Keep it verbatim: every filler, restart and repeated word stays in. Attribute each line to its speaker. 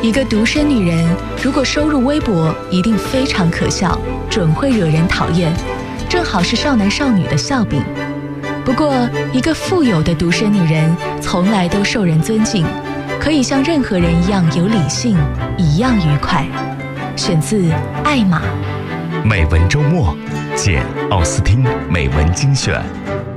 Speaker 1: 一个独身女人如果收入微薄，一定非常可笑，准会惹人讨厌，正好是少男少女的笑柄。不过，一个富有的独身女人从来都受人尊敬，可以像任何人一样有理性，一样愉快。选自《艾玛》。
Speaker 2: 美文周末，见奥斯汀美文精选。